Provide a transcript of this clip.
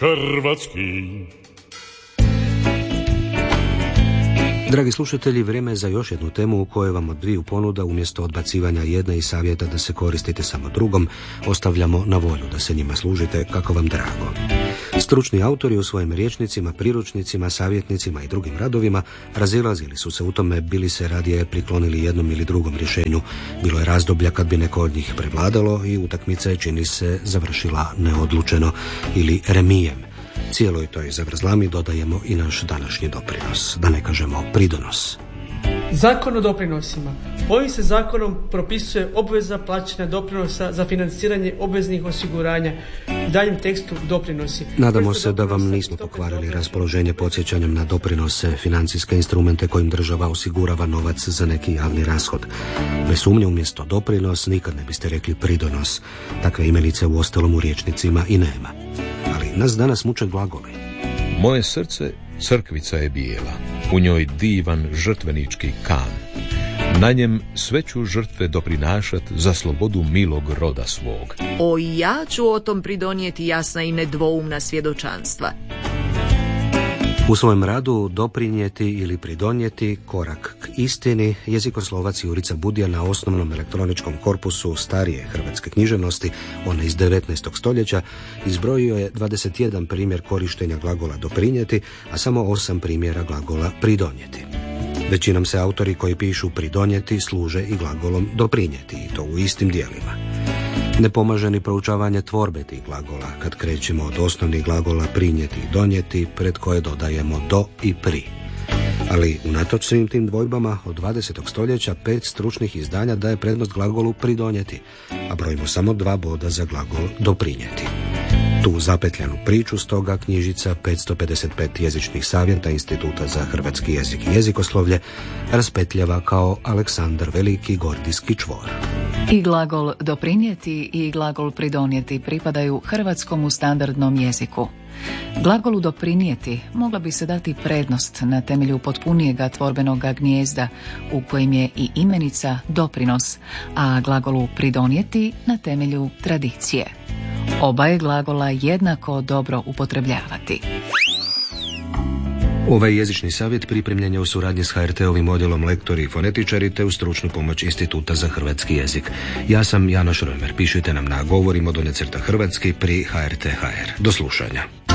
hrvatski. Dragi slušatelji, vrijeme je za još jednu temu u kojoj vam od dviju ponuda umjesto odbacivanja jedne i savjeta da se koristite samo drugom, ostavljamo na volju da se njima služite kako vam drago. Stručni autori u svojim rječnicima, priručnicima, savjetnicima i drugim radovima razilazili su se u tome bili se radije priklonili jednom ili drugom rješenju. Bilo je razdoblja kad bi neko od njih prevladalo i utakmica je, čini se, završila neodlučeno ili remijem. Cijeloj toj zavrzlami dodajemo i naš današnji doprinos, da ne kažemo pridonos. Zakon o doprinosima. Ovim se zakonom propisuje obveza plaćanja doprinosa za financiranje obveznih osiguranja. U daljem tekstu doprinosi. Nadamo se da vam nismo pokvarili raspoloženje podsjećanjem na doprinose, financijske instrumente kojim država osigurava novac za neki javni rashod. Bez sumnje umjesto doprinos nikad ne biste rekli pridonos. Takve imenice u ostalom u rječnicima i nema. Ali nas danas muče glagoli. Moje srce crkvica je bijela, u njoj divan žrtvenički kan. Na njem sve ću žrtve doprinašat za slobodu milog roda svog. O, ja ću o tom pridonijeti jasna i nedvoumna svjedočanstva. U svojem radu doprinijeti ili pridonijeti korak k istini jezikoslovac Jurica Budija na osnovnom elektroničkom korpusu starije hrvatske književnosti, one iz 19. stoljeća, izbrojio je 21 primjer korištenja glagola doprinijeti, a samo 8 primjera glagola pridonijeti. Većinom se autori koji pišu pridonijeti služe i glagolom doprinijeti, i to u istim dijelima. Ne pomaže ni proučavanje tvorbe tih glagola, kad krećemo od osnovnih glagola prinijeti i donijeti, pred koje dodajemo do i pri. Ali unatoč svim tim dvojbama, od 20. stoljeća 5 stručnih izdanja daje prednost glagolu pridonijeti, a brojimo samo 2 boda za glagol doprinijeti. Tu zapetljanu priču stoga knjižica 555 jezičnih savjeta Instituta za hrvatski jezik i jezikoslovlje raspetljava kao Aleksandar Veliki gordijski čvor. I glagol doprinijeti i glagol pridonijeti pripadaju hrvatskom standardnom jeziku. Glagolu doprinijeti mogla bi se dati prednost na temelju potpunijega tvorbenoga gnijezda u kojem je i imenica doprinos, a glagolu pridonijeti na temelju tradicije. Oba je glagola jednako dobro upotrebljavati. Ovaj jezični savjet pripremljen je u suradnji s HRT-ovim odjelom lektori i fonetičari te uz stručnu pomoć Instituta za hrvatski jezik. Ja sam Janoš Rojmer. Pišite nam na govorimo _hrvatski pri HRT.hr. Do slušanja.